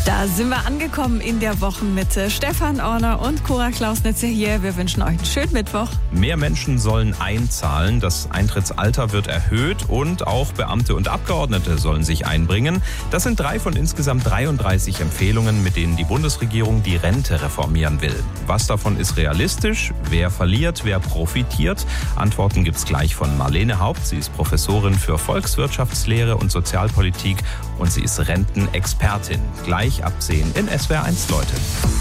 Da sind wir angekommen in der Wochenmitte. Stefan Orner und Cora Klausnitzer hier. Wir wünschen euch einen schönen Mittwoch. Mehr Menschen sollen einzahlen. Das Eintrittsalter wird erhöht und auch Beamte und Abgeordnete sollen sich einbringen. Das sind 3 von insgesamt 33 Empfehlungen, mit denen die Bundesregierung die Rente reformieren will. Was davon ist realistisch? Wer verliert? Wer profitiert? Antworten gibt's gleich von Marlene Haupt. Sie ist Professorin für Volkswirtschaftslehre und Sozialpolitik und sie ist Rentenexpertin. Gleich ab 10 in SWR 1, Leute.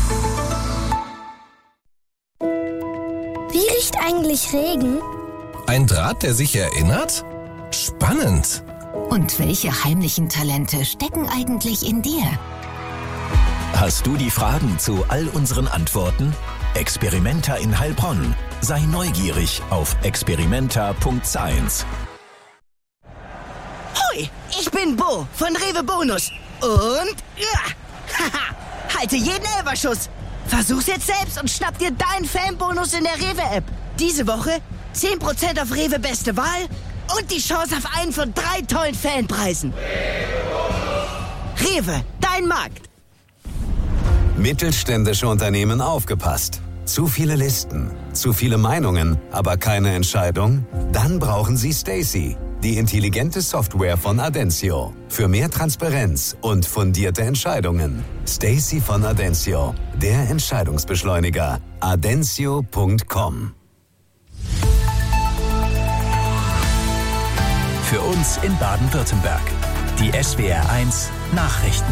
Wie riecht eigentlich Regen? Ein Draht, der sich erinnert? Spannend. Und welche heimlichen Talente stecken eigentlich in dir? Hast du die Fragen zu all unseren Antworten? Experimenta in Heilbronn. Sei neugierig auf experimenta.science. Hoi, ich bin Bo von Rewe Bonus. Und halte jeden Elferschuss. Versuch's jetzt selbst und schnapp dir deinen Fanbonus in der Rewe-App. Diese Woche 10% auf Rewe Beste Wahl und die Chance auf einen von 3 tollen Fanpreisen. Rewe, dein Markt. Mittelständische Unternehmen aufgepasst. Zu viele Listen, zu viele Meinungen, aber keine Entscheidung? Dann brauchen Sie Stacy, die intelligente Software von Adensio. Für mehr Transparenz und fundierte Entscheidungen. Stacy von Adensio, der Entscheidungsbeschleuniger. Adensio.com. Für uns in Baden-Württemberg. Die SWR 1 Nachrichten.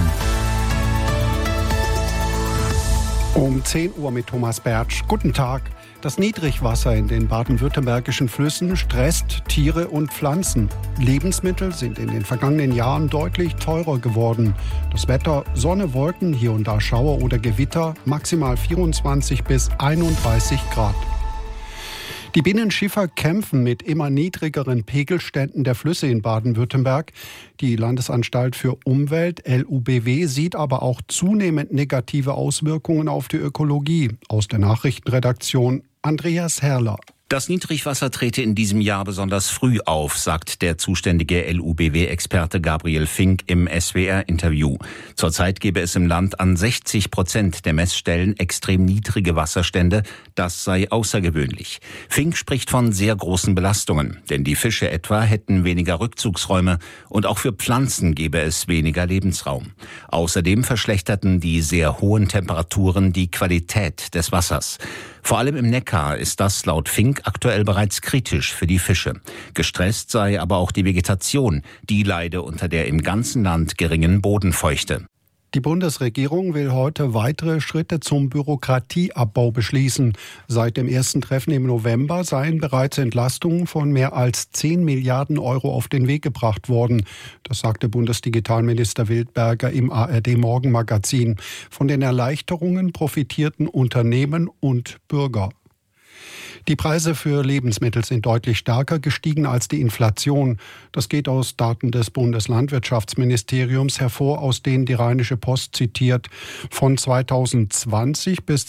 Um 10 Uhr mit Thomas Bertsch. Guten Tag. Das Niedrigwasser in den baden-württembergischen Flüssen stresst Tiere und Pflanzen. Lebensmittel sind in den vergangenen Jahren deutlich teurer geworden. Das Wetter: Sonne, Wolken, hier und da Schauer oder Gewitter, maximal 24 bis 31 Grad. Die Binnenschiffer kämpfen mit immer niedrigeren Pegelständen der Flüsse in Baden-Württemberg. Die Landesanstalt für Umwelt, LUBW, sieht aber auch zunehmend negative Auswirkungen auf die Ökologie. Aus der Nachrichtenredaktion Andreas Herrler. Das Niedrigwasser trete in diesem Jahr besonders früh auf, sagt der zuständige LUBW-Experte Gabriel Fink im SWR-Interview. Zurzeit gebe es im Land an 60% der Messstellen extrem niedrige Wasserstände. Das sei außergewöhnlich. Fink spricht von sehr großen Belastungen, denn die Fische etwa hätten weniger Rückzugsräume und auch für Pflanzen gäbe es weniger Lebensraum. Außerdem verschlechterten die sehr hohen Temperaturen die Qualität des Wassers. Vor allem im Neckar ist das laut Fink aktuell bereits kritisch für die Fische. Gestresst sei aber auch die Vegetation, die leide unter der im ganzen Land geringen Bodenfeuchte. Die Bundesregierung will heute weitere Schritte zum Bürokratieabbau beschließen. Seit dem ersten Treffen im November seien bereits Entlastungen von mehr als 10 Milliarden Euro auf den Weg gebracht worden. Das sagte Bundesdigitalminister Wildberger im ARD-Morgenmagazin. Von den Erleichterungen profitierten Unternehmen und Bürger. Die Preise für Lebensmittel sind deutlich stärker gestiegen als die Inflation. Das geht aus Daten des Bundeslandwirtschaftsministeriums hervor, aus denen die Rheinische Post zitiert. Von 2020 bis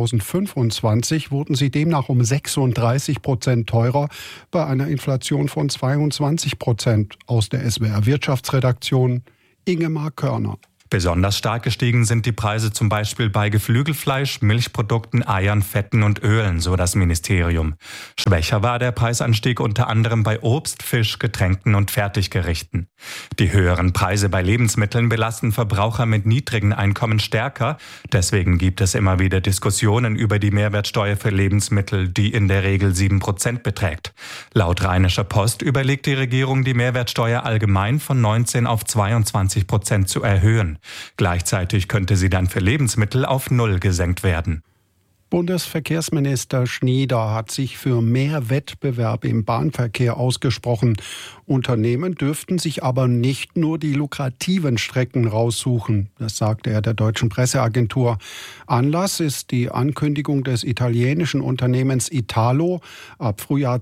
2025 wurden sie demnach um 36% teurer, bei einer Inflation von 22%. Aus der SWR Wirtschaftsredaktion Ingemar Körner. Besonders stark gestiegen sind die Preise zum Beispiel bei Geflügelfleisch, Milchprodukten, Eiern, Fetten und Ölen, so das Ministerium. Schwächer war der Preisanstieg unter anderem bei Obst, Fisch, Getränken und Fertiggerichten. Die höheren Preise bei Lebensmitteln belasten Verbraucher mit niedrigen Einkommen stärker. Deswegen gibt es immer wieder Diskussionen über die Mehrwertsteuer für Lebensmittel, die in der Regel 7% beträgt. Laut Rheinischer Post überlegt die Regierung, die Mehrwertsteuer allgemein von 19 auf 22% zu erhöhen. Gleichzeitig könnte sie dann für Lebensmittel auf 0 gesenkt werden. Bundesverkehrsminister Schnieder hat sich für mehr Wettbewerb im Bahnverkehr ausgesprochen. Unternehmen dürften sich aber nicht nur die lukrativen Strecken raussuchen. Das sagte er der Deutschen Presseagentur. Anlass ist die Ankündigung des italienischen Unternehmens Italo, ab Frühjahr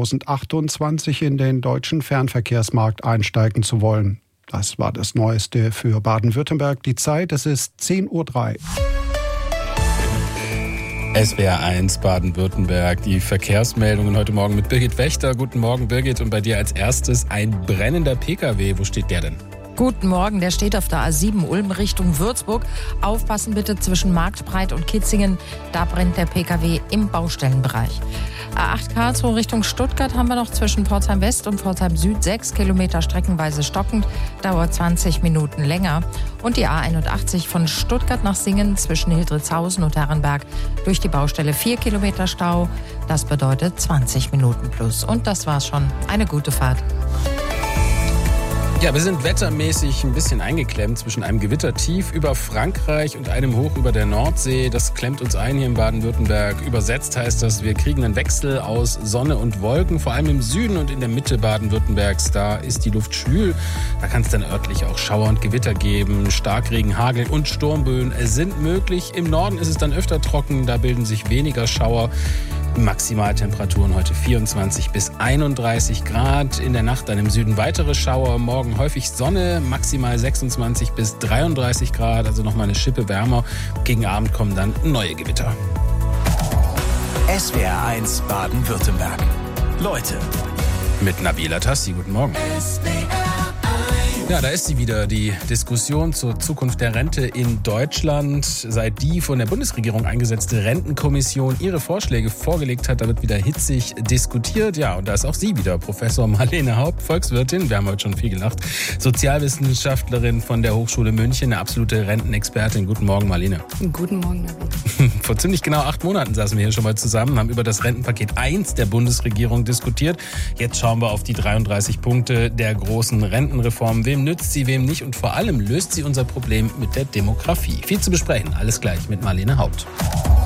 2028 in den deutschen Fernverkehrsmarkt einsteigen zu wollen. Das war das Neueste für Baden-Württemberg. Die Zeit, es ist 10:03 Uhr. SWR 1 Baden-Württemberg. Die Verkehrsmeldungen heute Morgen mit Birgit Wächter. Guten Morgen, Birgit. Und bei dir als erstes ein brennender Pkw. Wo steht der denn? Guten Morgen, der steht auf der A7 Ulm Richtung Würzburg. Aufpassen bitte zwischen Marktbreit und Kitzingen, da brennt der Pkw im Baustellenbereich. A8 Karlsruhe Richtung Stuttgart haben wir noch zwischen Pforzheim West und Pforzheim Süd 6 Kilometer streckenweise stockend, dauert 20 Minuten länger. Und die A81 von Stuttgart nach Singen zwischen Hildritzhausen und Herrenberg durch die Baustelle 4 Kilometer Stau, das bedeutet 20 Minuten plus. Und das war's schon. Eine gute Fahrt. Ja, wir sind wettermäßig ein bisschen eingeklemmt zwischen einem Gewittertief über Frankreich und einem Hoch über der Nordsee. Das klemmt uns ein hier in Baden-Württemberg. Übersetzt heißt das, wir kriegen einen Wechsel aus Sonne und Wolken, vor allem im Süden und in der Mitte Baden-Württembergs. Da ist die Luft schwül. Da kann es dann örtlich auch Schauer und Gewitter geben. Starkregen, Hagel und Sturmböen sind möglich. Im Norden ist es dann öfter trocken, da bilden sich weniger Schauer. Maximaltemperaturen heute 24 bis 31 Grad. In der Nacht dann im Süden weitere Schauer. Morgen häufig Sonne, maximal 26 bis 33 Grad. Also nochmal eine Schippe wärmer. Gegen Abend kommen dann neue Gewitter. SWR1 Baden-Württemberg. Leute. Mit Nabila Tassi. Guten Morgen. Ja, da ist sie wieder, die Diskussion zur Zukunft der Rente in Deutschland. Seit die von der Bundesregierung eingesetzte Rentenkommission ihre Vorschläge vorgelegt hat, da wird wieder hitzig diskutiert. Ja, und da ist auch sie wieder, Professor Marlene Haupt, Volkswirtin, wir haben heute schon viel gelacht, Sozialwissenschaftlerin von der Hochschule München, eine absolute Rentenexpertin. Guten Morgen, Marlene. Guten Morgen, Nabil. Vor ziemlich genau 8 Monaten saßen wir hier schon mal zusammen, haben über das Rentenpaket 1 der Bundesregierung diskutiert. Jetzt schauen wir auf die 33 Punkte der großen Rentenreform. Wem nützt sie, wem nicht und vor allem löst sie unser Problem mit der Demografie. Viel zu besprechen, alles gleich mit Marlene Haupt.